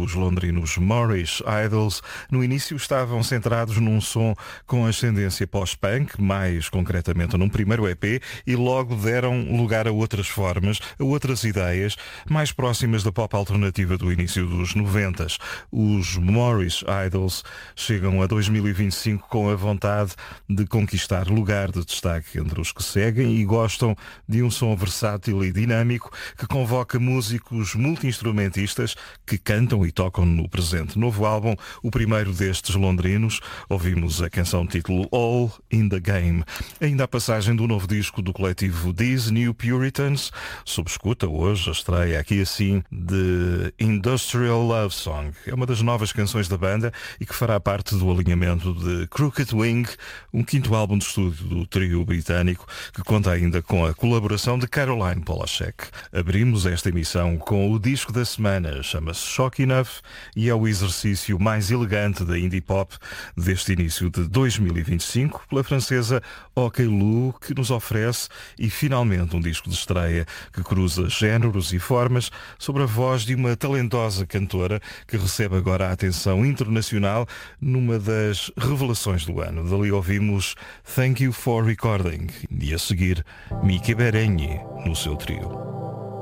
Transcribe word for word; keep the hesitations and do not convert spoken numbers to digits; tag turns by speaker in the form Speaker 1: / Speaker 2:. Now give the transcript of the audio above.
Speaker 1: os londrinos Morris Idols. No início estavam centrados num som com ascendência pós-punk, mais concretamente num primeiro E P, e logo deram lugar a outras formas, a outras ideias, mais próximas da pop alternativa do início dos noventas. Os Morris Idols chegam a dois mil e vinte e cinco com a vontade de conquistar lugar de destaque entre os que seguem e gostam de um som versátil e dinâmico que convoca músicos multi-instrumentistas que cantam e tocam no presente novo álbum, o primeiro destes londrinos. Ouvimos a canção título All in the Game. Ainda a passagem do novo disco do coletivo These New Puritans, sob escuta hoje a estreia aqui assim de Industrial Love Song. É uma das novas canções da banda e que fará parte do alinhamento de Crooked Wing, um quinto álbum de estúdio do trio britânico que conta ainda com a colaboração de Caroline Polachek. Abrimos esta emissão com o disco da semana, chama-se Shock Enough e é o exercício mais elegante da indie pop deste início de dois mil e vinte e cinco, pela francesa OK Lou, que nos oferece e finalmente um disco de estreia que cruza géneros e formas sobre a voz de uma talentosa cantora que recebe agora a atenção internacional numa das revelações do ano. Dali ouvimos Thank You for Recording e a seguir Miki Berenyi no seu trio.